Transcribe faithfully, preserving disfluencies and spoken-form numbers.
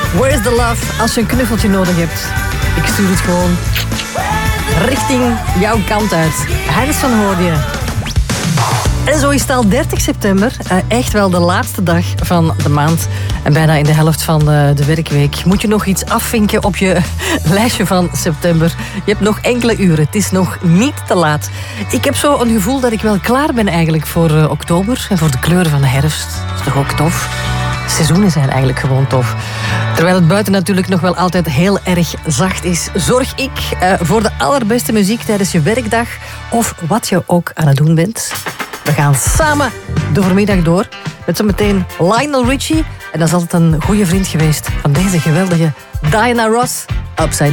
Where's the love? Als je een knuffeltje nodig hebt, ik stuur het gewoon richting jouw kant uit. Hans van Hoorn. En zo is het al dertig september. Uh, echt wel de laatste dag van de maand. En bijna in de helft van de, de werkweek. Moet je nog iets afvinken op je lijstje van september. Je hebt nog enkele uren. Het is nog niet te laat. Ik heb zo een gevoel dat ik wel klaar ben eigenlijk voor uh, oktober. En voor de kleuren van de herfst. Dat is toch ook tof? Seizoenen zijn eigenlijk gewoon tof. Terwijl het buiten natuurlijk nog wel altijd heel erg zacht is, zorg ik uh, voor de allerbeste muziek tijdens je werkdag. Of wat je ook aan het doen bent. We gaan samen de voormiddag door met zometeen Lionel Richie. En dat is altijd een goede vriend geweest van deze geweldige Diana Ross. Upside